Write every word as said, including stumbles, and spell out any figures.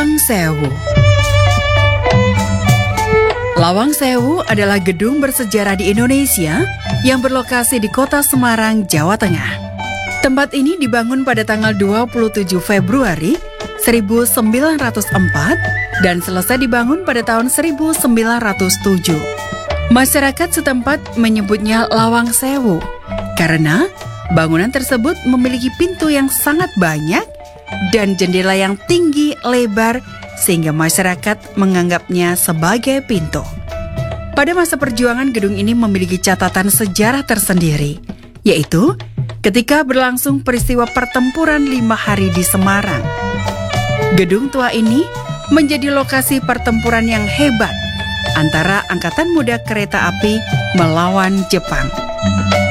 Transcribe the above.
Lawang Sewu. Lawang Sewu adalah gedung bersejarah di Indonesia yang berlokasi di kota Semarang, Jawa Tengah. Tempat ini dibangun pada tanggal dua puluh tujuh Februari seribu sembilan ratus empat dan selesai dibangun pada tahun seribu sembilan ratus tujuh. Masyarakat setempat menyebutnya Lawang Sewu karena bangunan tersebut memiliki pintu yang sangat banyak dan jendela yang tinggi lebar sehingga masyarakat menganggapnya sebagai pintu. Pada masa perjuangan, gedung ini memiliki catatan sejarah tersendiri, yaitu ketika berlangsung peristiwa pertempuran lima hari di Semarang. Gedung tua ini menjadi lokasi pertempuran yang hebat antara Angkatan Muda Kereta Api melawan Jepang.